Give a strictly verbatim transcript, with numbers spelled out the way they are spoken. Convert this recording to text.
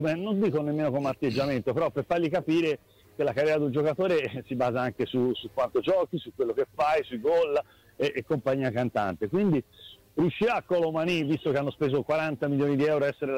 beh, non dico nemmeno come atteggiamento, però per fargli capire che la carriera di un giocatore si basa anche su, su quanto giochi, su quello che fai, sui gol e, e compagnia cantante. Quindi riuscirà Kolo Muani, visto che hanno speso quaranta milioni di euro a essere